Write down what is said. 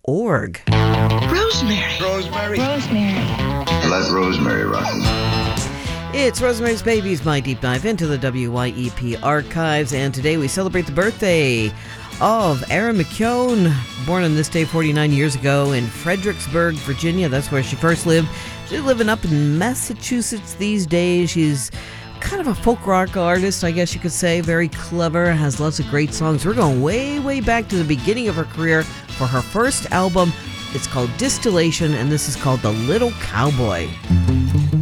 Rosemary. Let Rosemary rock. It's Rosemary's Babies, my deep dive into the WYEP archives, and today we celebrate the birthday of Erin McKeown, born on this day 49 years ago in Fredericksburg, Virginia. That's where she first lived. She's living up in Massachusetts these days. She's kind of a folk rock artist, I guess you could say. Very clever, has lots of great songs. We're going way, way back to the beginning of her career for her first album. It's called Distillation, and this is called The Little Cowboy.